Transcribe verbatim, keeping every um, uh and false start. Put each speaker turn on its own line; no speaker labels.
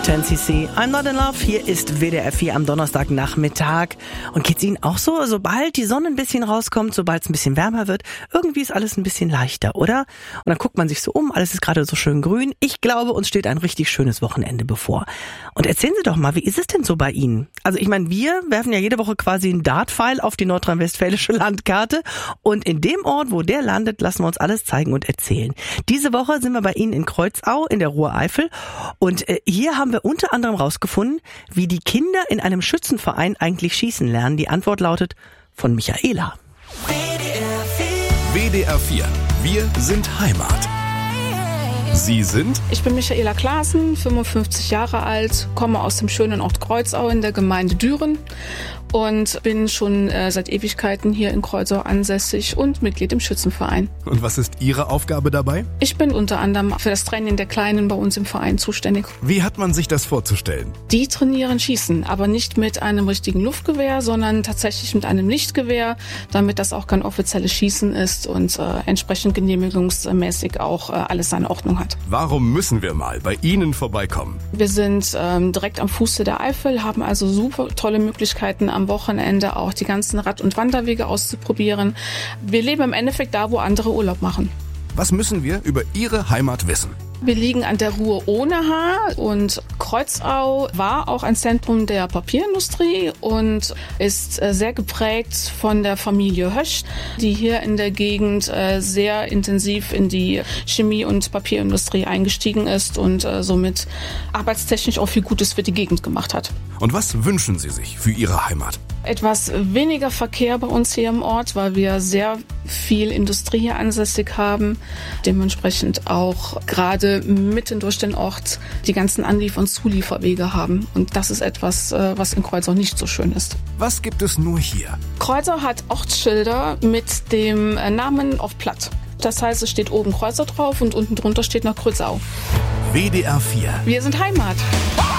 ten C C, I'm not in love. Hier ist W D R vier am Donnerstagnachmittag. Und geht's Ihnen auch so? Sobald die Sonne ein bisschen rauskommt, sobald es ein bisschen wärmer wird, irgendwie ist alles ein bisschen leichter, oder? Und dann guckt man sich so um, alles ist gerade so schön grün. Ich glaube, uns steht ein richtig schönes Wochenende bevor. Und erzählen Sie doch mal, wie ist es denn so bei Ihnen? Also ich meine, wir werfen ja jede Woche quasi einen Dartpfeil auf die nordrhein-westfälische Landkarte. Und in dem Ort, wo der landet, lassen wir uns alles zeigen und erzählen. Diese Woche sind wir bei Ihnen in Kreuzau in der Ruhr-Eifel. Und äh, hier haben wir unter anderem rausgefunden, wie die Kinder in einem Schützenverein eigentlich schießen lernen. Die Antwort lautet von Michaela.
W D R vier. Wir sind Heimat. Sie sind?
Ich bin Michaela Klaassen, fünfundfünfzig Jahre alt, komme aus dem schönen Ort Kreuzau in der Gemeinde Düren und bin schon äh, seit Ewigkeiten hier in Kreuzau ansässig und Mitglied im Schützenverein.
Und was ist Ihre Aufgabe dabei?
Ich bin unter anderem für das Training der Kleinen bei uns im Verein zuständig.
Wie hat man sich das vorzustellen?
Die trainieren Schießen, aber nicht mit einem richtigen Luftgewehr, sondern tatsächlich mit einem Lichtgewehr, damit das auch kein offizielles Schießen ist und äh, entsprechend genehmigungsmäßig auch äh, alles seine Ordnung hat.
Warum müssen wir mal bei Ihnen vorbeikommen?
Wir sind ähm, direkt am Fuße der Eifel, haben also super tolle Möglichkeiten am Wochenende auch die ganzen Rad- und Wanderwege auszuprobieren. Wir leben im Endeffekt da, wo andere Urlaub machen.
Was müssen wir über Ihre Heimat wissen?
Wir liegen an der Ruhr ohne Haar und Kreuzau war auch ein Zentrum der Papierindustrie und ist sehr geprägt von der Familie Hösch, die hier in der Gegend sehr intensiv in die Chemie- und Papierindustrie eingestiegen ist und somit arbeitstechnisch auch viel Gutes für die Gegend gemacht hat.
Und was wünschen Sie sich für Ihre Heimat?
Etwas weniger Verkehr bei uns hier im Ort, weil wir sehr viel Industrie hier ansässig haben. Dementsprechend auch gerade mitten durch den Ort die ganzen Anliefer- und Zulieferwege haben. Und das ist etwas, was in Kreuzau nicht so schön ist.
Was gibt es nur hier?
Kreuzau hat Ortsschilder mit dem Namen auf Platt. Das heißt, es steht oben Kreuzau drauf und unten drunter steht noch Kreuzau.
W D R vier.
Wir sind Heimat.